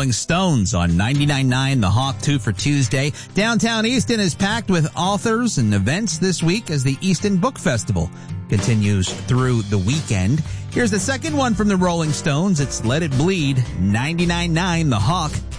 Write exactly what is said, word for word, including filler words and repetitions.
Rolling Stones on ninety-nine point nine The Hawk, two for Tuesday. Downtown Easton is packed with authors and events this week as the Easton Book Festival continues through the weekend. Here's the second one from the Rolling Stones. It's Let It Bleed, ninety-nine point nine The Hawk.